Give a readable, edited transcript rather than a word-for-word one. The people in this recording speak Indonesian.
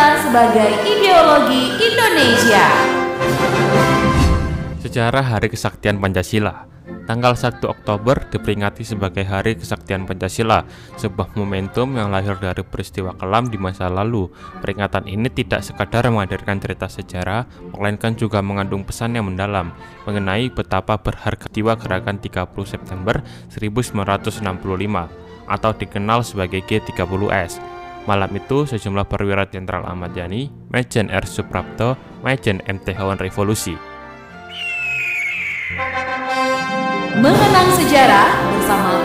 Pancasila sebagai ideologi Indonesia. Sejarah Hari Kesaktian Pancasila. Tanggal 1 Oktober diperingati sebagai Hari Kesaktian Pancasila, sebuah momentum yang lahir dari peristiwa kelam di masa lalu. Peringatan ini tidak sekadar menghadirkan cerita sejarah, melainkan juga mengandung pesan yang mendalam mengenai betapa berharga jiwa gerakan 30 September 1965 atau dikenal sebagai G30S. Malam itu, sejumlah perwira Jenderal Ahmad Yani, Majen R. Suprapto, Majen MT Hewan Revolusi, Mengenang sejarah bersama